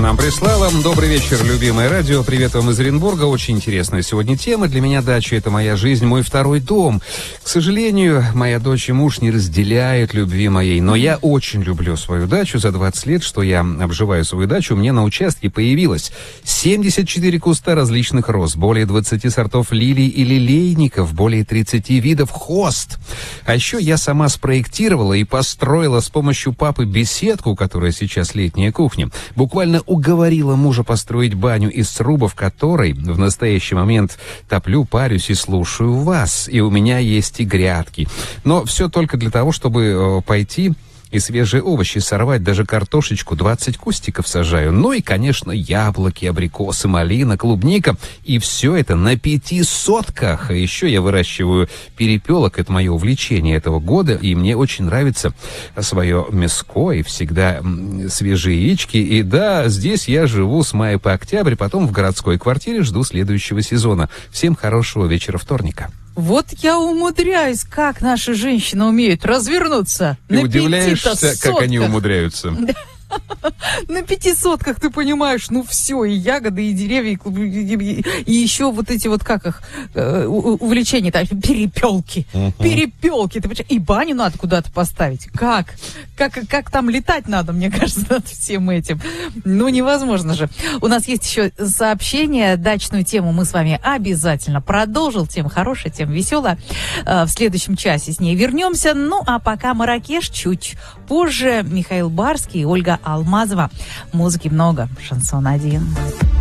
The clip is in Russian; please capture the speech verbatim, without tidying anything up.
Нам прислала. Добрый вечер, любимое радио. Привет вам из Оренбурга. Очень интересная сегодня тема. Для меня дача — это моя жизнь, мой второй дом. К сожалению, моя дочь и муж не разделяют любви моей. Но я очень люблю свою дачу. За двадцать лет, что я обживаю свою дачу, мне на участке появилось семьдесят четыре куста различных роз, более двадцати сортов лилий и лилейников, более тридцати видов хост. А еще я сама спроектировала и построила с помощью папы беседку, которая сейчас летняя кухня. Буквально уговорила мужа построить баню из срубов, которой в настоящий момент топлю, парюсь и слушаю вас. И у меня есть и грядки. Но все только для того, чтобы э, пойти и свежие овощи сорвать, даже картошечку, двадцать кустиков сажаю. Ну и, конечно, яблоки, абрикосы, малина, клубника. И все это на пяти сотках. А еще я выращиваю перепелок. Это мое увлечение этого года. И мне очень нравится свое мяско и всегда м, свежие яички. И да, здесь я живу с мая по октябрь. Потом в городской квартире жду следующего сезона. Всем хорошего вечера вторника. Вот я умудряюсь, как наши женщины умеют развернуться. Ты на удивляешься, сотках. как они умудряются. На пяти сотках, ты понимаешь, ну все, и ягоды, и деревья, и, и еще вот эти вот, как их, э, увлечения, там, перепелки, uh-huh. перепелки, ты понимаешь, и баню надо куда-то поставить. Как? Как, как там летать надо, мне кажется, над всем этим. Ну, невозможно же. У нас есть еще сообщение, дачную тему мы с вами обязательно продолжим, тема хорошая, тема веселая. Э, в следующем часе с ней вернемся. Ну, а пока Марракеш чуть позже. Михаил Барский и Ольга Алмазова. Музыки много. Шансон один.